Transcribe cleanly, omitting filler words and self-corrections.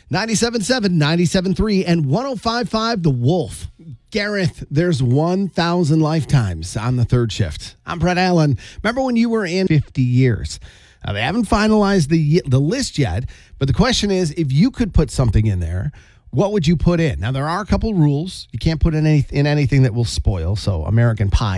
97.7, 97.3, and 105.5 The Wolf. Gareth, there's 1,000 lifetimes on the third shift. I'm Brett Allen. Remember when you were in 50 years? Now, they haven't finalized the list yet, but the question is, if you could put something in there, what would you put in? Now, there are a couple rules. You can't put in anything that will spoil, so American Pie